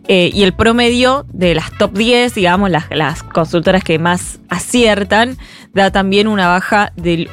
Y el promedio de las top 10, digamos, las consultoras que más aciertan, da también una baja del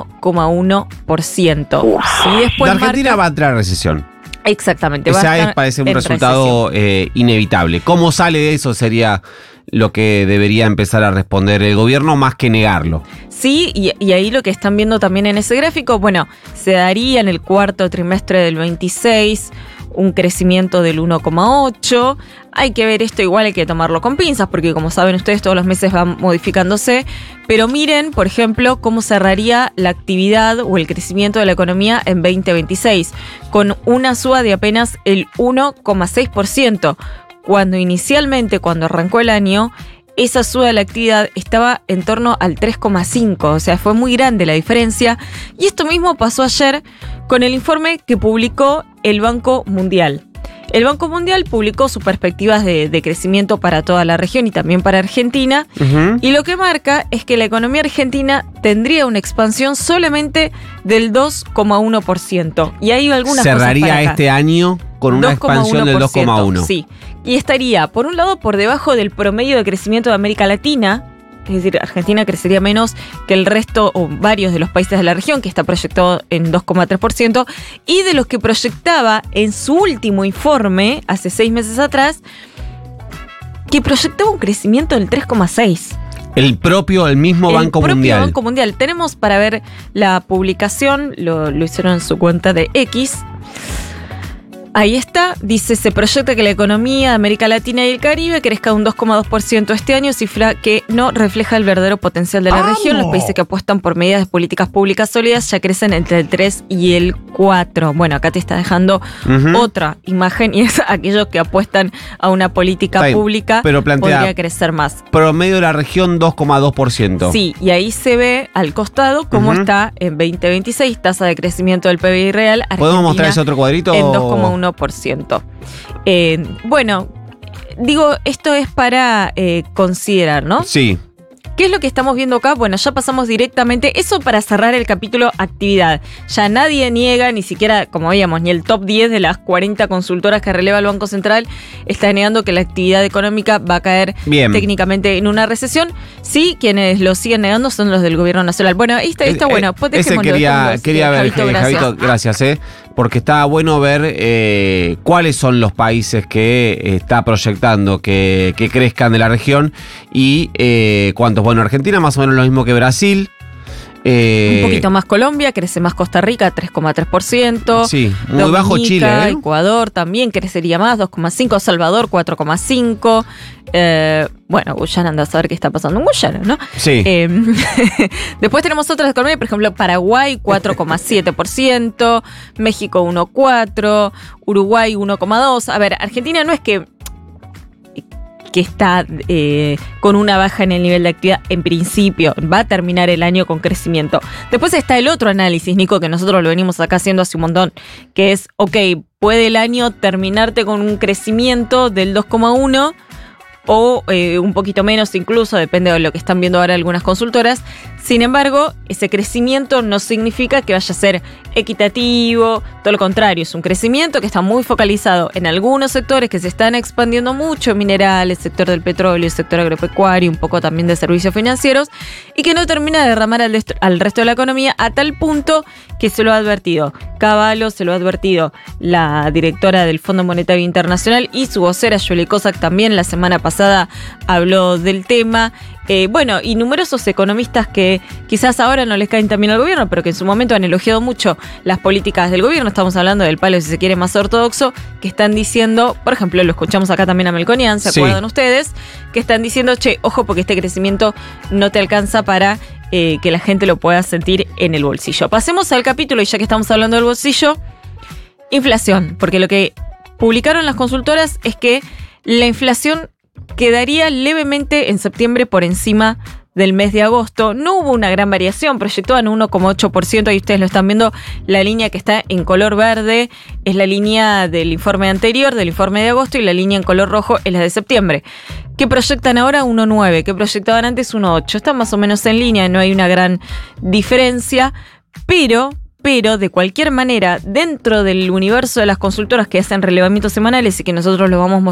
1,1%. Si después la Argentina va a entrar a recesión. Exactamente. Esa parece un resultado inevitable. ¿Cómo sale de eso? Sería lo que debería empezar a responder el gobierno, más que negarlo. Sí, y ahí lo que están viendo también en ese gráfico, bueno, se daría en el cuarto trimestre del 26 un crecimiento del 1,8%. Hay que ver esto, igual hay que tomarlo con pinzas, porque como saben ustedes, todos los meses van modificándose. Pero miren, por ejemplo, cómo cerraría la actividad o el crecimiento de la economía en 2026, con una suba de apenas el 1,6%, cuando inicialmente, cuando arrancó el año, esa suba de la actividad estaba en torno al 3,5%, o sea, fue muy grande la diferencia. Y esto mismo pasó ayer con el informe que publicó el Banco Mundial. El Banco Mundial publicó sus perspectivas de crecimiento para toda la región y también para Argentina. Y lo que marca es que la economía argentina tendría una expansión solamente del 2,1%. Y hay algunas cerraría cosas para acá. Este año con una expansión del 2,1%. Sí, y estaría, por un lado, por debajo del promedio de crecimiento de América Latina. Es decir, Argentina crecería menos que el resto o varios de los países de la región, que está proyectado en 2,3%, y de los que proyectaba en su último informe, hace 6 meses atrás, que proyectaba un crecimiento del 3,6%. El mismo Banco Mundial. Banco Mundial. Tenemos para ver la publicación, lo hicieron en su cuenta de X. Ahí está, dice, se proyecta que la economía de América Latina y el Caribe crezca un 2,2% este año, cifra que no refleja el verdadero potencial de la región. Los países que apuestan por medidas de políticas públicas sólidas ya crecen entre el 3 y el 4. Bueno, acá te está dejando otra imagen, y es aquellos que apuestan a una política pública, pero podría crecer más. Promedio de la región 2,2%. Sí, y ahí se ve al costado cómo está en 2026, tasa de crecimiento del PBI real. Argentina, ¿podemos mostrar ese otro cuadrito? En 2,1%. Bueno, digo, esto es para considerar, ¿no? Sí. ¿Qué es lo que estamos viendo acá? Bueno, ya pasamos directamente, eso para cerrar el capítulo actividad. Ya nadie niega, ni siquiera, como veíamos, ni el top 10 de las 40 consultoras que releva el Banco Central está negando que la actividad económica va a caer técnicamente en una recesión. Sí, quienes lo siguen negando son los del gobierno nacional. Bueno, ahí está bueno. Ese quería ver, Javito, gracias. Porque está bueno ver cuáles son los países que está proyectando que crezcan de la región y cuántos. Bueno, Argentina más o menos lo mismo que Brasil. Un poquito más Colombia, crece más Costa Rica, 3,3%. Sí, muy Dominica, bajo Chile. Ecuador también crecería más, 2,5%. Salvador, 4,5%. Bueno, Guyana, anda a saber qué está pasando en Guyana, ¿no? Sí. Después tenemos otras de Colombia, por ejemplo, Paraguay, 4,7%. México, 1,4%. Uruguay, 1,2%. A ver, Argentina no es que está con una baja en el nivel de actividad en principio, va a terminar el año con crecimiento. Después está el otro análisis, Nico, que nosotros lo venimos acá haciendo hace un montón, que es, puede el año terminarte con un crecimiento del 2,1% o un poquito menos incluso, depende de lo que están viendo ahora algunas consultoras. Sin embargo, ese crecimiento no significa que vaya a ser equitativo, todo lo contrario, es un crecimiento que está muy focalizado en algunos sectores que se están expandiendo mucho, minerales, sector del petróleo, sector agropecuario, un poco también de servicios financieros, y que no termina de derramar al resto de la economía, a tal punto que se lo ha advertido Cavallo, se lo ha advertido la directora del Fondo Monetario Internacional y su vocera, Joely Kozak, también la semana pasada habló del tema. Bueno, y numerosos economistas que quizás ahora no les caen también al gobierno, pero que en su momento han elogiado mucho las políticas del gobierno. Estamos hablando del palo, si se quiere, más ortodoxo, que están diciendo, por ejemplo, lo escuchamos acá también a Melconian, ¿se acuerdan ustedes? Que están diciendo, ojo, porque este crecimiento no te alcanza para que la gente lo pueda sentir en el bolsillo. Pasemos al capítulo, y ya que estamos hablando del bolsillo, inflación, porque lo que publicaron las consultoras es que la inflación quedaría levemente en septiembre por encima del mes de agosto. No hubo una gran variación, proyectaban 1,8%, ahí ustedes lo están viendo, la línea que está en color verde es la línea del informe anterior, del informe de agosto, y la línea en color rojo es la de septiembre. ¿Qué proyectan ahora? 1,9%, que proyectaban antes 1,8%. Están más o menos en línea, no hay una gran diferencia, pero de cualquier manera, dentro del universo de las consultoras que hacen relevamientos semanales y que nosotros lo vamos